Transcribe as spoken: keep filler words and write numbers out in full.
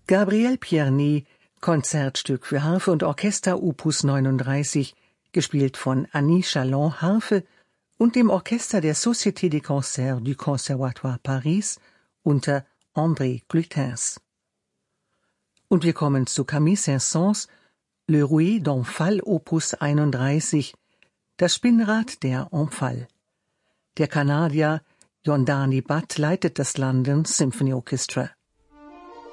Gabriel Pierny, Konzertstück für Harfe und Orchester Opus neununddreißig, gespielt von Annie Chalon Harfe und dem Orchester der Société des Concerts du Conservatoire Paris unter André Clutens. Und wir kommen zu Camille Saint-Saëns Le Rouet d'Omphale Opus einunddreißig, das Spinnrad der Omphale. Der Kanadier Yondani Butt leitet das London Symphony Orchestra.